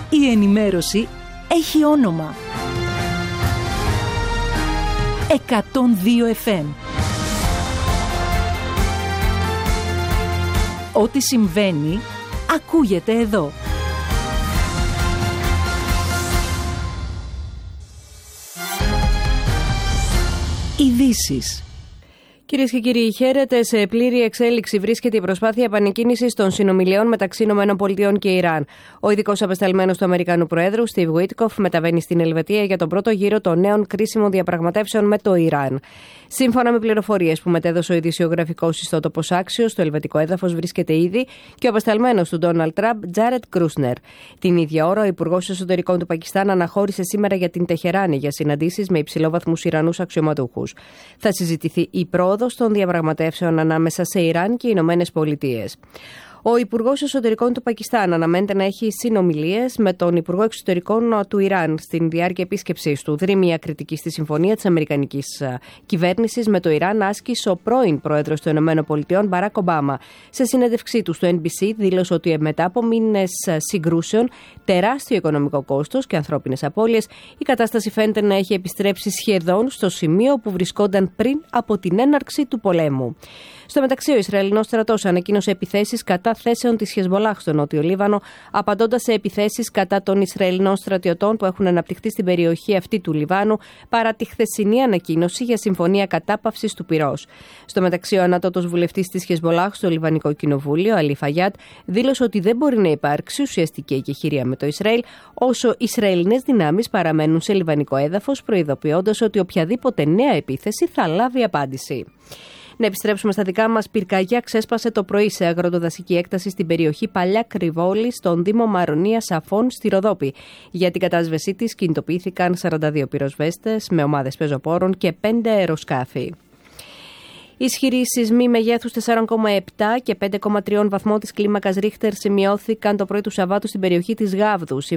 Η ενημέρωση έχει όνομα. 102 FM. Ό,τι συμβαίνει, ακούγεται εδώ. Ειδήσεις. Κυρίες και κύριοι, χαίρετε. Σε πλήρη εξέλιξη βρίσκεται η προσπάθεια επανεκκίνησης των συνομιλιών μεταξύ ΗΠΑ και Ιράν. Ο ειδικός απεσταλμένος του Αμερικανού Προέδρου, Στιβ Γουίτκοφ, μεταβαίνει στην Ελβετία για τον πρώτο γύρο των νέων κρίσιμων διαπραγματεύσεων με το Ιράν. Σύμφωνα με πληροφορίες που μετέδωσε ο ειδησιογραφικός ιστότοπος Άξιος, στο ελβετικό έδαφος βρίσκεται ήδη και ο απεσταλμένος του Ντόναλντ Τραμπ, Τζάρετ Κρούσνερ. Την ίδια ώρα, ο Υπουργός Εσωτερικών του Πακιστάν αναχώρησε σήμερα για την Τεχεράνη για συναντήσεις με υψηλόβαθμους Ιρανούς αξιωματούχους. Θα συζητηθεί η πρόοδος των διαπραγματεύσεων ανάμεσα σε Ιράν και Ηνωμένες Πολιτείες. Ο Υπουργός Εσωτερικών του Πακιστάν αναμένεται να έχει συνομιλίες με τον Υπουργό Εξωτερικών του Ιράν στην διάρκεια επίσκεψής του. Δρεί μια κριτική στη συμφωνία της Αμερικανικής κυβέρνησης με το Ιράν άσκησε ο πρώην Πρόεδρος των ΗΠΑ, Μπαράκ Ομπάμα. Σε συνέντευξή του στο NBC δήλωσε ότι μετά από μήνες συγκρούσεων, τεράστιο οικονομικό κόστος και ανθρώπινες απώλειες, η κατάσταση φαίνεται να έχει επιστρέψει σχεδόν στο σημείο που βρισκόταν πριν από την έναρξη του πολέμου. Στο μεταξύ, ο Ισραηλινός στρατός ανακοίνωσε επιθέσεις κατά θέσεων της Χεσμολάχ στο Νότιο Λίβανο, απαντώντας σε επιθέσεις κατά των Ισραηλινών στρατιωτών που έχουν αναπτυχθεί στην περιοχή αυτή του Λιβάνου, παρά τη χθεσινή ανακοίνωση για συμφωνία κατάπαυσης του πυρός. Στο μεταξύ, ο ανώτατος βουλευτής της Χεσμολάχ στο Λιβανικό Κοινοβούλιο, Αλί Φαγιάτ, δήλωσε ότι δεν μπορεί να υπάρξει ουσιαστική εκεχηρία με το Ισραήλ όσο Ισραηλινές δυνάμεις παραμένουν σε λιβανικό έδαφος, προειδοποιώντας ότι οποιαδήποτε νέα επίθεση θα λάβει απάντηση. Να επιστρέψουμε στα δικά μας. Πυρκαγιά ξέσπασε το πρωί σε αγροτοδασική έκταση στην περιοχή Παλιά Κρυβόλη, στον Δήμο Μαρονία Σαφών, στη Ροδόπη. Για την κατάσβεσή της κινητοποιήθηκαν 42 πυροσβέστες με ομάδες πεζοπόρων και 5 αεροσκάφη. Ισχυροί σεισμοί μεγέθους 4,7 και 5,3 βαθμό της κλίμακας Ρίχτερ σημειώθηκαν το πρωί του Σαββάτου στην περιοχή της Γάβδου.